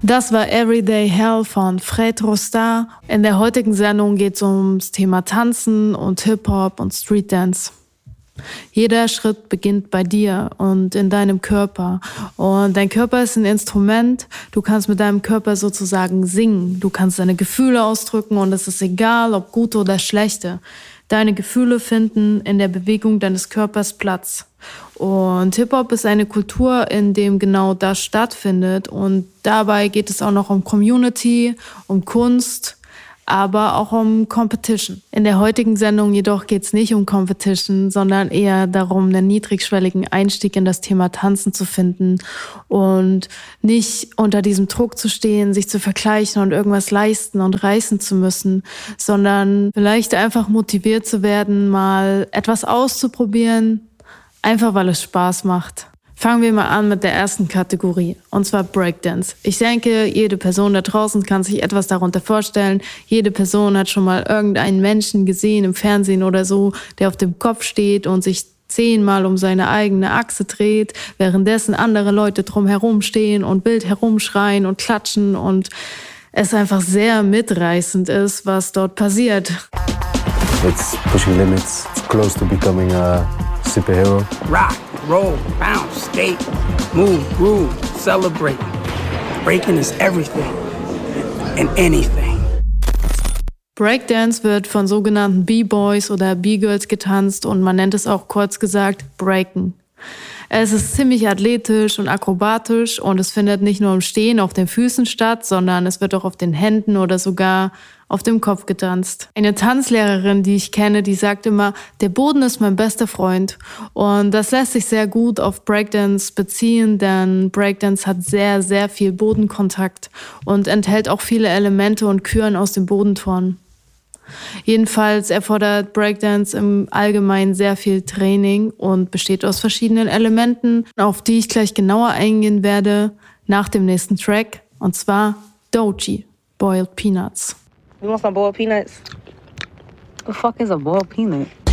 Das war Everyday Hell von Fred Rostar. In der heutigen Sendung geht es ums Thema Tanzen und Hip-Hop und Streetdance. Jeder Schritt beginnt bei dir und in deinem Körper. Und dein Körper ist ein Instrument. Du kannst mit deinem Körper sozusagen singen. Du kannst deine Gefühle ausdrücken und es ist egal, ob gute oder schlechte. Deine Gefühle finden in der Bewegung deines Körpers Platz. Und Hip-Hop ist eine Kultur, in dem genau das stattfindet. Und dabei geht es auch noch um Community, um Kunst, aber auch um Competition. In der heutigen Sendung jedoch geht es nicht um Competition, sondern eher darum, einen niedrigschwelligen Einstieg in das Thema Tanzen zu finden und nicht unter diesem Druck zu stehen, sich zu vergleichen und irgendwas leisten und reißen zu müssen, sondern vielleicht einfach motiviert zu werden, mal etwas auszuprobieren, einfach weil es Spaß macht. Fangen wir mal an mit der ersten Kategorie, und zwar Breakdance. Ich denke, jede Person da draußen kann sich etwas darunter vorstellen. Jede Person hat schon mal irgendeinen Menschen gesehen im Fernsehen oder so, der auf dem Kopf steht und sich 10-mal um seine eigene Achse dreht, währenddessen andere Leute drumherum stehen und wild herumschreien und klatschen und es einfach sehr mitreißend ist, was dort passiert. It's pushing limits. It's close to becoming a superhero. Rock, roll, bounce, skate, move, groove, celebrate. Breaking is everything and anything. Breakdance wird von sogenannten B-Boys oder B-Girls getanzt und man nennt es auch kurz gesagt Breaken. Es ist ziemlich athletisch und akrobatisch und es findet nicht nur im Stehen auf den Füßen statt, sondern es wird auch auf den Händen oder sogar auf dem Kopf getanzt. Eine Tanzlehrerin, die ich kenne, die sagt immer, der Boden ist mein bester Freund. Und das lässt sich sehr gut auf Breakdance beziehen, denn Breakdance hat sehr, sehr viel Bodenkontakt und enthält auch viele Elemente und Küren aus dem Bodenton. Jedenfalls erfordert Breakdance im Allgemeinen sehr viel Training und besteht aus verschiedenen Elementen, auf die ich gleich genauer eingehen werde nach dem nächsten Track, und zwar Doechii, Boiled Peanuts. You want some boiled peanuts? The fuck is a boiled peanut?